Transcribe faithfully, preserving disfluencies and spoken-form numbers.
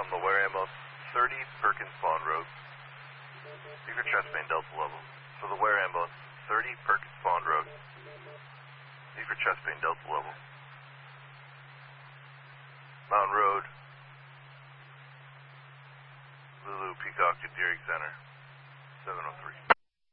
from the Ware Ammo thirty Perkins Pond Road. Secret chest main Delta level. For the Ware Ammo thirty Perkins Pond Road. Secret chest main Delta level. Mountain Road. Lulu Peacock to Deering Center. seven oh three.